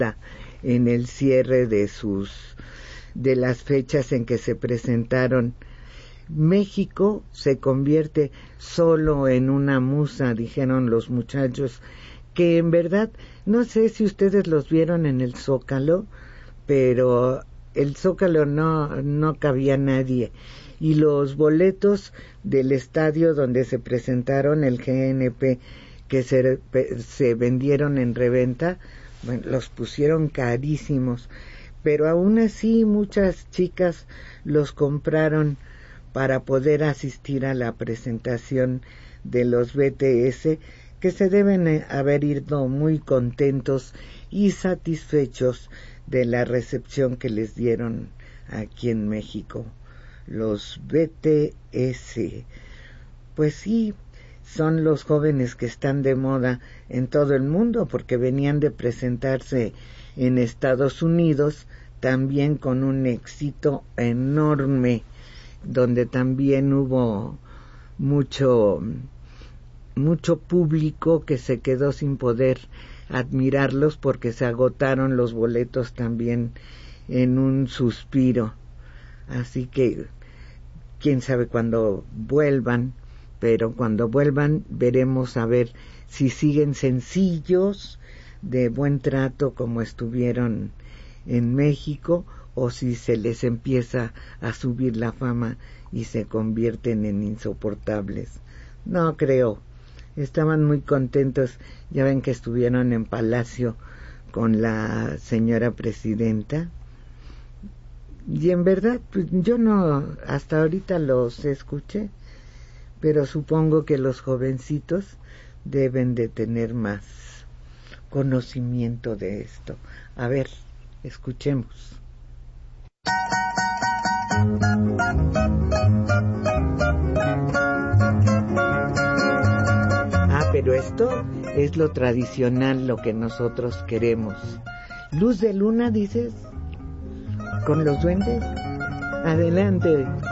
en el cierre de las fechas en que se presentaron. México se convierte solo en una musa, dijeron los muchachos, que en verdad, no sé si ustedes los vieron en el Zócalo, pero el Zócalo no cabía nadie, y los boletos del estadio donde se presentaron el GNP, que se vendieron en reventa, bueno, los pusieron carísimos, pero aún así muchas chicas los compraron para poder asistir a la presentación de los BTS, que se deben haber ido muy contentos y satisfechos de la recepción que les dieron aquí en México. Los BTS, pues sí, son los jóvenes que están de moda en todo el mundo, porque venían de presentarse en Estados Unidos, también con un éxito enorme, donde también hubo mucho público que se quedó sin poder admirarlos porque se agotaron los boletos también en un suspiro. Así que quién sabe cuándo vuelvan, pero cuando vuelvan veremos a ver si siguen sencillos, de buen trato como estuvieron en México, o si se les empieza a subir la fama y se convierten en insoportables. No creo. Estaban muy contentos. Ya ven que estuvieron en Palacio con la señora presidenta. Y en verdad, pues, yo no, hasta ahorita los escuché, pero supongo que los jovencitos deben de tener más conocimiento de esto. A ver, escuchemos. Pero esto es lo tradicional, lo que nosotros queremos. Luz de luna, dices, con los duendes. Adelante.